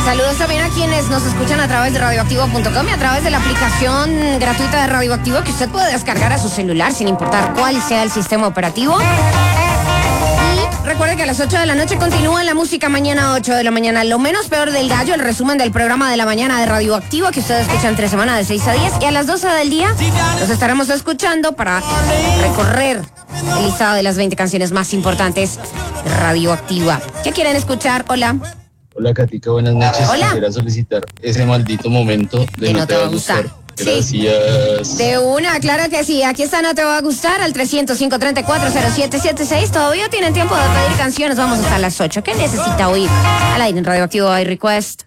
Saludos también a quienes nos escuchan a través de radioactivo.com y a través de la aplicación gratuita de Radioactivo que usted puede descargar a su celular sin importar cuál sea el sistema operativo. Y recuerde que a las 8 de la noche continúa la música mañana a 8 de la mañana. Lo menos peor del gallo, el resumen del programa de la mañana de Radioactivo que ustedes escuchan entre semana de 6 a 10. Y a las 12 del día los estaremos escuchando para recorrer el listado de las 20 canciones más importantes de Radioactiva. ¿Qué quieren escuchar? Hola. Hola, Katica, buenas noches. Hola. Quisiera solicitar ese maldito momento de Que No Te Va a Gustar. Gracias. Sí. De una, claro que sí. Aquí está No Te Va a Gustar al 300-534-0776. Todavía tienen tiempo de pedir canciones. Vamos hasta las 8. ¿Qué necesita oír? Al aire en Radioactivo hay request.